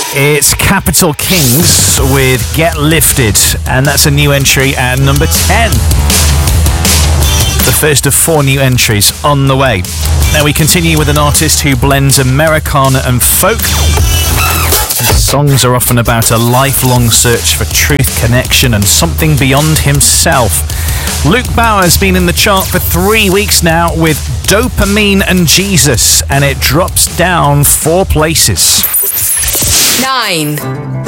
It's Capital Kings with Get Lifted, and that's a new entry at number 10. The first of 4 new entries on the way. Now we continue with an artist who blends Americana and folk. His songs are often about a lifelong search for truth, connection, and something beyond himself. Luke Bauer's been in the chart for 3 weeks now with Dopamine and Jesus, and it drops down 4 places. 9.